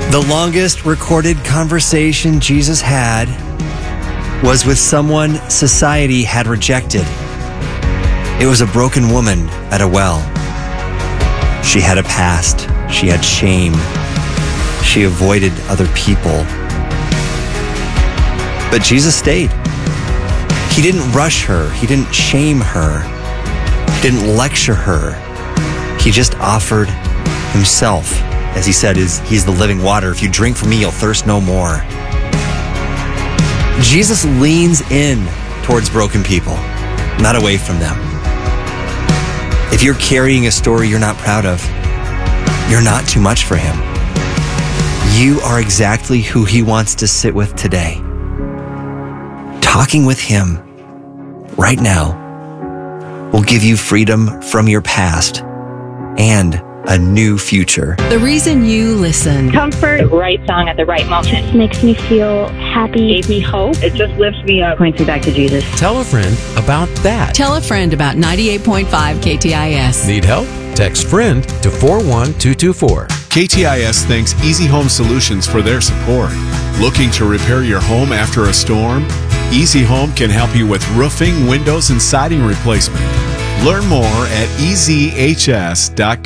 The longest recorded conversation Jesus had was with someone society had rejected. It was a broken woman at a well. She had a past. She had shame. She avoided other people. But Jesus stayed. He didn't rush her. He didn't shame her. He didn't lecture her. He just offered himself. As he said, he's the living water. If you drink from me, you'll thirst no more. Jesus leans in towards broken people, not away from them. If you're carrying a story you're not proud of, you're not too much for him. You are exactly who he wants to sit with today. Talking with him right now will give you freedom from your past and a new future. The reason you listen. Comfort, the right song at the right moment. It makes me feel happy. Gave me hope. It just lifts me up. Points me back to Jesus. Tell a friend about that. Tell a friend about 98.5 KTIS. Need help? Text FRIEND to 41224. KTIS thanks Easy Home Solutions for their support. Looking to repair your home after a storm? Easy Home can help you with roofing, windows, and siding replacement. Learn more at ezhs.com.